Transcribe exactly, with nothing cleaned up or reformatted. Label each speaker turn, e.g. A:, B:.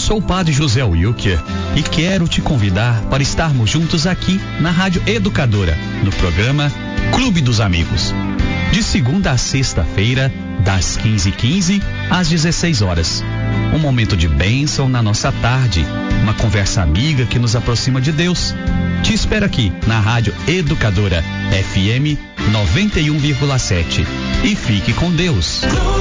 A: Sou o Padre José Wilker e quero te convidar para estarmos juntos aqui na Rádio Educadora, no programa Clube dos Amigos. De segunda a sexta-feira, das quinze e quinze às dezesseis horas. Um momento de bênção na nossa tarde, uma conversa amiga que nos aproxima de Deus. Te espero aqui na Rádio Educadora F M noventa e um vírgula sete. E fique com Deus.